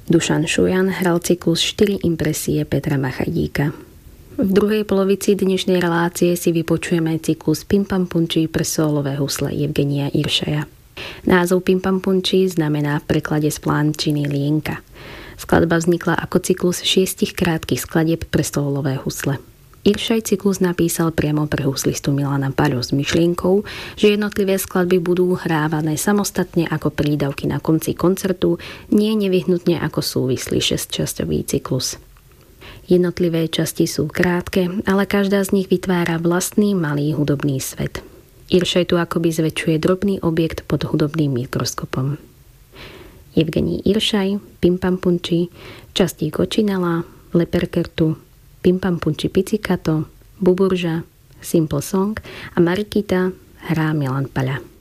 Dušan Šujan hral cyklus 4 impresie Petra Machadíka. V druhej polovici dnešnej relácie si vypočujeme cyklus Pim Pam Punči pre sólové husle Evgenia Iršaja. Názov Pim Pam Punči znamená v preklade z plánčiny lienka. Skladba vznikla ako cyklus 6 krátkych skladieb pre sólové husle. Iršaj cyklus napísal priamo pre huslistu Milana Paľu s myšlienkou, že jednotlivé skladby budú hrávané samostatne ako prídavky na konci koncertu, nie nevyhnutne ako súvislý 6-časťový cyklus. Jednotlivé časti sú krátke, ale každá z nich vytvára vlastný malý hudobný svet. Iršaj tu akoby zväčšuje drobný objekt pod hudobným mikroskopom. Evgenij Iršaj, Pim Pam Punči, častík Očinela, Leperkertu, Pim Pam Punči Pizzicato, Buburža, Simple Song a Marikita hrá Milan Paľa.